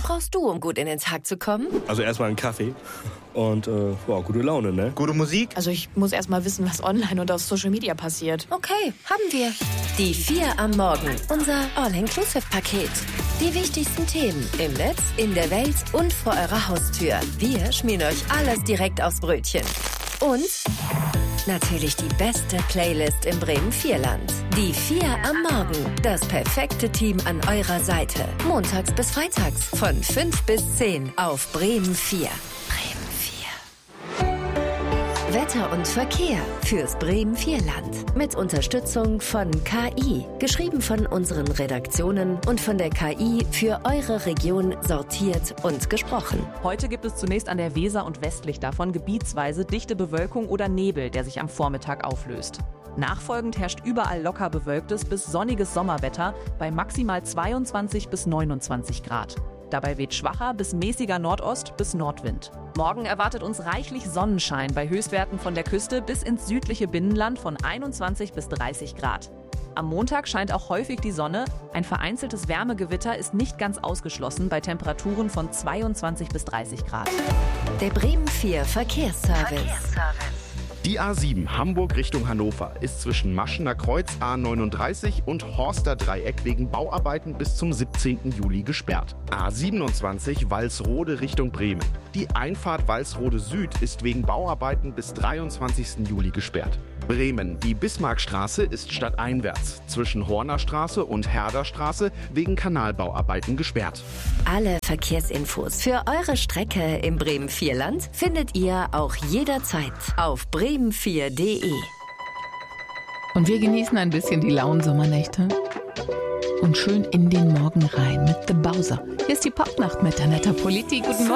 brauchst du, um gut in den Tag zu kommen? Also erstmal einen Kaffee und gute Laune, ne? Gute Musik? Also ich muss erst mal wissen, was online und auf Social Media passiert. Okay, haben wir. Die 4 am Morgen, unser All-Inclusive-Paket. Die wichtigsten Themen im Netz, in der Welt und vor eurer Haustür. Wir schmieren euch alles direkt aufs Brötchen. Und natürlich die beste Playlist im Bremen-Vierland. Die 4 am Morgen. Das perfekte Team an eurer Seite. Montags bis freitags von 5 bis 10 auf Bremen 4. Wetter und Verkehr fürs Bremen-Vierland. Mit Unterstützung von KI. Geschrieben von unseren Redaktionen und von der KI für eure Region sortiert und gesprochen. Heute gibt es zunächst an der Weser und westlich davon gebietsweise dichte Bewölkung oder Nebel, der sich am Vormittag auflöst. Nachfolgend herrscht überall locker bewölktes bis sonniges Sommerwetter bei maximal 22 bis 29 Grad. Dabei weht schwacher bis mäßiger Nordost- bis Nordwind. Morgen erwartet uns reichlich Sonnenschein bei Höchstwerten von der Küste bis ins südliche Binnenland von 21 bis 30 Grad. Am Montag scheint auch häufig die Sonne. Ein vereinzeltes Wärmegewitter ist nicht ganz ausgeschlossen bei Temperaturen von 22 bis 30 Grad. Der Bremen 4 Verkehrsservice. Die A7 Hamburg Richtung Hannover ist zwischen Maschener Kreuz A39 und Horster Dreieck wegen Bauarbeiten bis zum 17. Juli gesperrt. A27 Walsrode Richtung Bremen. Die Einfahrt Walsrode Süd ist wegen Bauarbeiten bis 23. Juli gesperrt. Bremen. Die Bismarckstraße ist stadteinwärts zwischen Hornerstraße und Herderstraße wegen Kanalbauarbeiten gesperrt. Alle Verkehrsinfos für eure Strecke im Bremen-Vierland findet ihr auch jederzeit auf bremen4.de. Und wir genießen ein bisschen die lauen Sommernächte und schön in den Morgen rein mit The Bowser. Hier ist die Popnacht mit Annetta Politi. Guten Morgen.